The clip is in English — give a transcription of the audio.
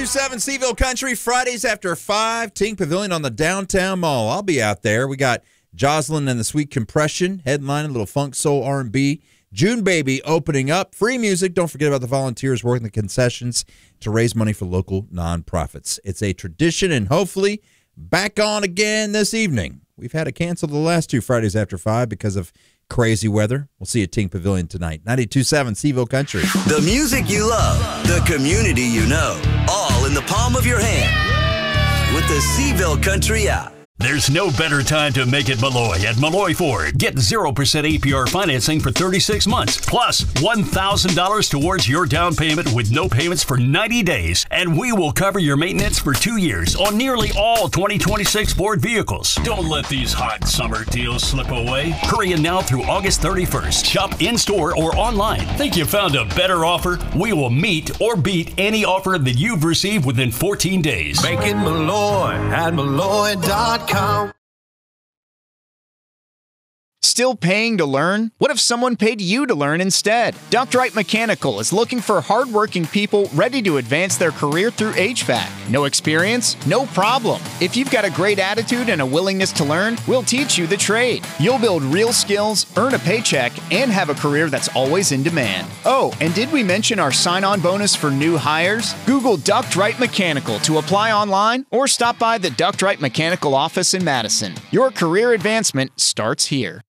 92.7 Seville Country, Fridays after 5, Ting Pavilion on the Downtown Mall. I'll be out there. We got Jocelyn and the Sweet Compression, headlining, a little funk, soul, R&B. June Baby opening up. Free music. Don't forget about the volunteers working the concessions to raise money for local nonprofits. It's a tradition, and hopefully back on again this evening. We've had to cancel the last 2 Fridays after 5 because of crazy weather. We'll see you at Ting Pavilion tonight. 92.7 Seville Country. The music you love, the community you know, all in the palm of your hand with the Seville Country app. There's no better time to make it Malloy at Malloy Ford. Get 0% APR financing for 36 months, plus $1,000 towards your down payment with no payments for 90 days. And we will cover your maintenance for 2 years on nearly all 2026 Ford vehicles. Don't let these hot summer deals slip away. Hurry in now through August 31st. Shop in-store or online. Think you found a better offer? We will meet or beat any offer that you've received within 14 days. Make it Malloy at Malloy.com. Still paying to learn? What if someone paid you to learn instead? Dr. Wright Mechanical is looking for hardworking people ready to advance their career through HVAC. No experience? No problem. If you've got a great attitude and a willingness to learn, we'll teach you the trade. You'll build real skills, earn a paycheck, and have a career that's always in demand. Oh, and did we mention our sign-on bonus for new hires? Google Dr. Wright Mechanical to apply online or stop by the Dr. Wright Mechanical office in Madison. Your career advancement starts here.